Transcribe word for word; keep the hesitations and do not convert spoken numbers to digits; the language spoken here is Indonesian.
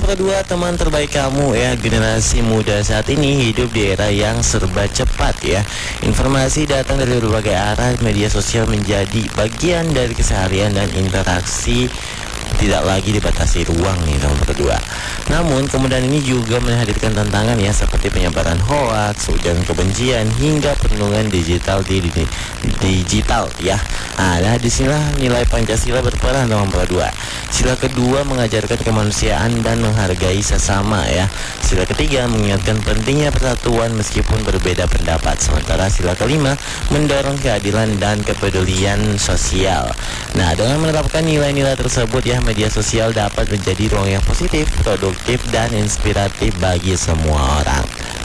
nomor dua, teman terbaik kamu ya. Generasi muda saat ini hidup di era yang serba cepat ya. Informasi datang dari berbagai arah, media sosial menjadi bagian dari keseharian dan interaksi tidak lagi dibatasi ruang nih nomor kedua. Namun kemudian ini juga menghadirkan tantangan ya, seperti penyebaran hoaks, ujaran kebencian hingga perundungan digital di, di digital ya. Nah, nah disinilah nilai Pancasila berperan nomor dua. Sila kedua mengajarkan kemanusiaan dan menghargai sesama ya. Sila ketiga mengingatkan pentingnya persatuan meskipun berbeda pendapat. Sementara sila kelima mendorong keadilan dan kepedulian sosial. Nah, dengan menerapkan nilai-nilai tersebut ya, media sosial dapat menjadi ruang yang positif, produktif, dan inspiratif bagi semua orang.